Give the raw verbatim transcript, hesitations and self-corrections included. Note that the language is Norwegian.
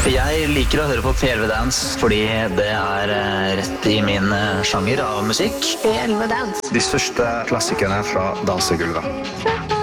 For jeg liker å høre på P elleve Dance fordi det er eh, rett i min eh, sjanger av musikk. P elleve Dance. De største klassikerne fra dansegulvet.